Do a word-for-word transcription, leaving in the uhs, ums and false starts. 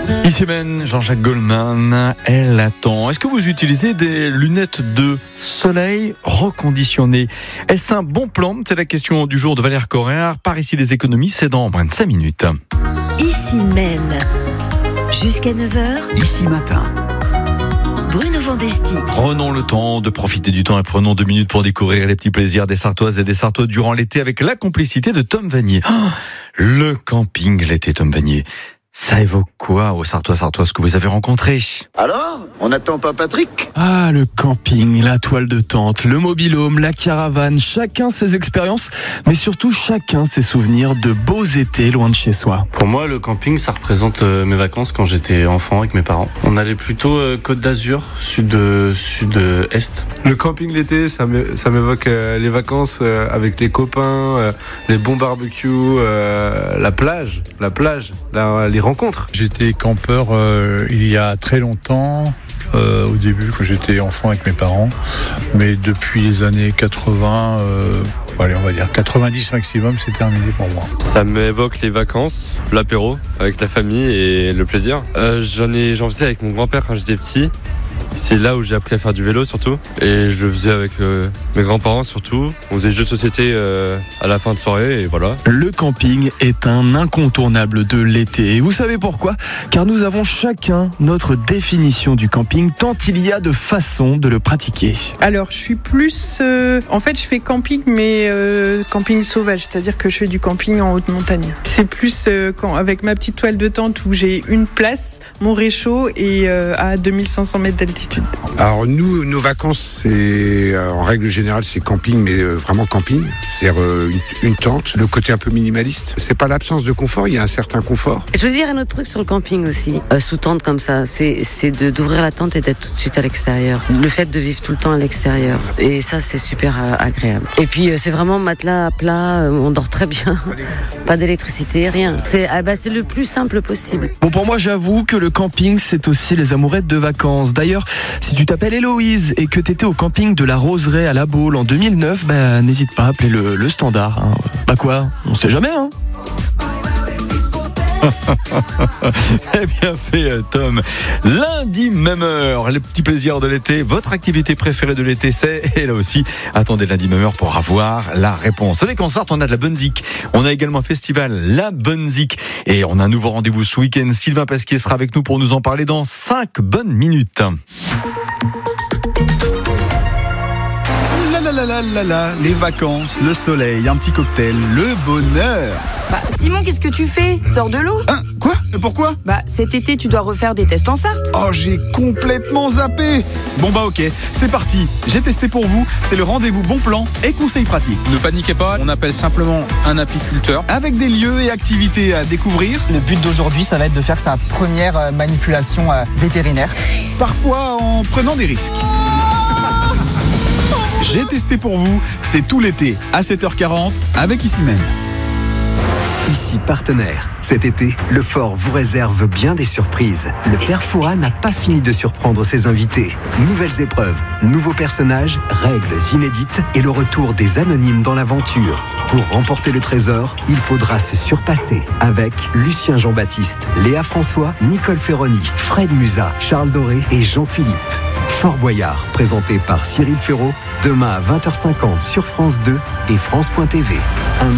Ici même Jean-Jacques Goldman, elle attend. Est-ce que vous utilisez des lunettes de soleil reconditionnées? Est-ce un bon plan? C'est la question du jour de Valère Correa. Par ici les économies, c'est dans moins de cinq minutes. Ici même, jusqu'à neuf heures, Ici matin. Bruno Vandesti. Prenons le temps de profiter du temps et prenons deux minutes pour découvrir les petits plaisirs des Sartoises et des Sartois durant l'été avec la complicité de Tom Vanier. Oh, le camping l'été, Tom Vanier. Ça évoque quoi aux Sartois, Sartoises que vous avez rencontrés? Alors, on n'attend pas Patrick? Ah, le camping, la toile de tente, le mobil-home, la caravane, chacun ses expériences, mais surtout chacun ses souvenirs de beaux étés loin de chez soi. Pour moi, le camping, ça représente euh, mes vacances quand j'étais enfant avec mes parents. On allait plutôt euh, Côte d'Azur, sud, euh, sud-est. Le camping l'été, ça m'é- ça m'évoque euh, les vacances euh, avec les copains, euh, les bons barbecues, euh, la plage, la plage, la, les rencontres. J'étais campeur euh, il y a très longtemps, euh, au début quand j'étais enfant avec mes parents, mais depuis les années quatre-vingts, euh, allez, on va dire quatre-vingt-dix maximum, c'est terminé pour moi. Ça m'évoque les vacances, l'apéro avec la famille et le plaisir. Euh, j'en ai, j'en faisais avec mon grand-père quand j'étais petit. C'est là où j'ai appris à faire du vélo surtout. Et je faisais avec euh, mes grands-parents surtout. On faisait des jeux de société euh, à la fin de soirée et voilà. Le camping est un incontournable de l'été. Et vous savez pourquoi? Car nous avons chacun notre définition du camping, tant il y a de façons de le pratiquer. Alors, je suis plus... euh, en fait, je fais camping, mais euh, camping sauvage, c'est-à-dire que je fais du camping en haute montagne. C'est plus euh, quand, avec ma petite toile de tente où j'ai une place, mon réchaud, et euh, à deux mille cinq cents mètres d'altitude. Alors nous, nos vacances, c'est euh, en règle générale, c'est camping, mais euh, vraiment camping, c'est-à-dire euh, une, une tente. Le côté un peu minimaliste, c'est pas l'absence de confort, il y a un certain confort. Je veux dire un autre truc sur le camping aussi, euh, sous tente comme ça, c'est, c'est de, d'ouvrir la tente et d'être tout de suite à l'extérieur. Le fait de vivre tout le temps à l'extérieur, et ça c'est super euh, agréable. Et puis euh, c'est vraiment matelas à plat, euh, on dort très bien, pas d'électricité, rien. C'est, ah bah, c'est le plus simple possible. Bon, pour moi, j'avoue que le camping, c'est aussi les amourettes de vacances. D'ailleurs, si tu t'appelles Héloïse et que t'étais au camping de la Roseraie à La Baule en deux mille neuf, bah, n'hésite pas à appeler le, le standard. Hein. Bah quoi, on sait jamais, hein. Eh bien fait, Tom. Lundi, même heure, les petits plaisirs de l'été. Votre activité préférée de l'été, c'est, et là aussi, attendez lundi, même heure pour avoir la réponse. Avec Concert, on a de la bonne zik. On a également un festival, la bonne zik. Et on a un nouveau rendez-vous ce week-end. Sylvain Pasquier sera avec nous pour nous en parler dans cinq bonnes minutes. La la la la la la, les vacances, le soleil, un petit cocktail, le bonheur. Bah, Simon, qu'est-ce que tu fais? Sors de l'eau. Hein, quoi? Pourquoi? Bah, cet été, tu dois refaire des tests en Sarthe. Oh, j'ai complètement zappé. Bon bah ok, c'est parti. J'ai testé pour vous, c'est le rendez-vous bon plan et conseils pratiques. Ne paniquez pas, on appelle simplement un apiculteur. Avec des lieux et activités à découvrir. Le but d'aujourd'hui, ça va être de faire sa première manipulation vétérinaire. Parfois en prenant des risques. J'ai testé pour vous, c'est tout l'été à sept heures quarante avec Ici même. Ici partenaire. Cet été, le Fort vous réserve bien des surprises. Le Père Fouras n'a pas fini de surprendre ses invités. Nouvelles épreuves, nouveaux personnages, règles inédites et le retour des anonymes dans l'aventure. Pour remporter le trésor, il faudra se surpasser avec Lucien Jean-Baptiste, Léa François, Nicole Ferroni, Fred Musa, Charles Doré et Jean-Philippe. Fort Boyard, présenté par Cyril Ferraud, demain à vingt heures cinquante sur France deux et France point T V. Un